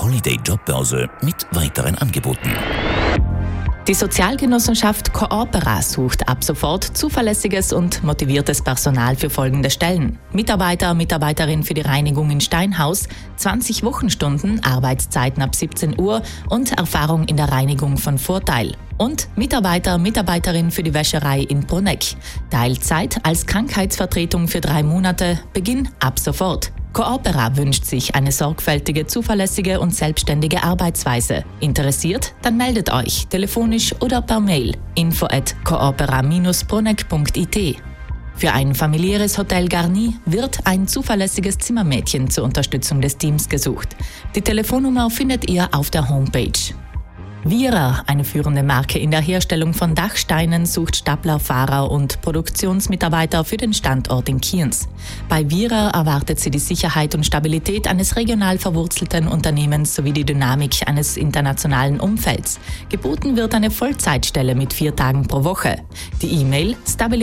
Holiday Jobbörse mit weiteren Angeboten. Die Sozialgenossenschaft Coopera sucht ab sofort zuverlässiges und motiviertes Personal für folgende Stellen. Mitarbeiter, Mitarbeiterin für die Reinigung in Steinhaus, 20 Wochenstunden, Arbeitszeiten ab 17 Uhr und Erfahrung in der Reinigung von Vorteil. Und Mitarbeiter, Mitarbeiterin für die Wäscherei in Bruneck. Teilzeit als Krankheitsvertretung für 3 Monate, Beginn ab sofort. Coopera wünscht sich eine sorgfältige, zuverlässige und selbstständige Arbeitsweise. Interessiert? Dann meldet euch telefonisch oder per Mail info@coopera-bruneck.it. Für ein familiäres Hotel Garni wird ein zuverlässiges Zimmermädchen zur Unterstützung des Teams gesucht. Die Telefonnummer findet ihr auf der Homepage. Wierer, eine führende Marke in der Herstellung von Dachsteinen, sucht Staplerfahrer und Produktionsmitarbeiter für den Standort in Kienz. Bei Wierer erwartet sie die Sicherheit und Stabilität eines regional verwurzelten Unternehmens sowie die Dynamik eines internationalen Umfelds. Geboten wird eine Vollzeitstelle mit 4 Tagen pro Woche. Die E-Mail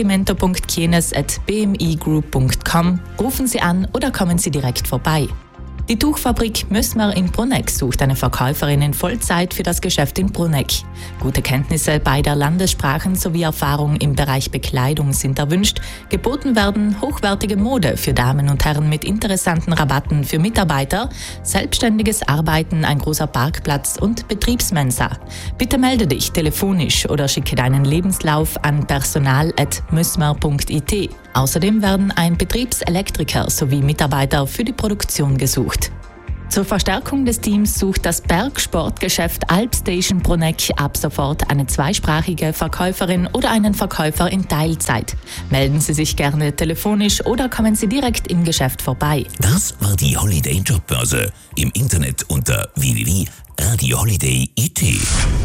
stabilimento.kienes@bmigroup.com. Rufen Sie an oder kommen Sie direkt vorbei. Die Tuchfabrik Mössmer in Bruneck sucht eine Verkäuferin in Vollzeit für das Geschäft in Bruneck. Gute Kenntnisse beider Landessprachen sowie Erfahrung im Bereich Bekleidung sind erwünscht. Geboten werden hochwertige Mode für Damen und Herren mit interessanten Rabatten für Mitarbeiter, selbstständiges Arbeiten, ein großer Parkplatz und Betriebsmensa. Bitte melde dich telefonisch oder schicke deinen Lebenslauf an personal@mössmer.it. Außerdem werden ein Betriebselektriker sowie Mitarbeiter für die Produktion gesucht. Zur Verstärkung des Teams sucht das Bergsportgeschäft Alpstation Bruneck ab sofort eine zweisprachige Verkäuferin oder einen Verkäufer in Teilzeit. Melden Sie sich gerne telefonisch oder kommen Sie direkt im Geschäft vorbei. Das war die Holiday Jobbörse. Im Internet unter www.radioholiday.it.